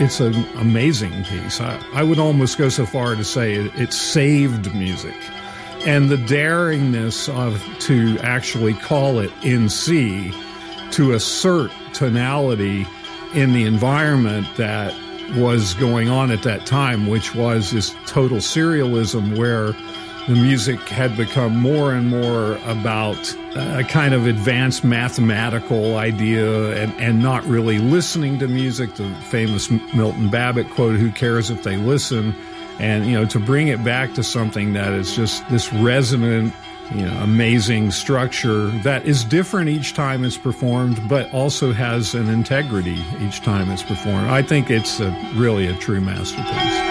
it's an amazing piece. I would almost go so far to say it saved music. And the daringness to actually call it in C, to assert tonality in the environment that was going on at that time, which was this total serialism where the music had become more and more about a kind of advanced mathematical idea and not really listening to music. The famous Milton Babbitt quote, "Who cares if they listen?" And, to bring it back to something that is just this resonant, amazing structure that is different each time it's performed, but also has an integrity each time it's performed. I think it's really a true masterpiece.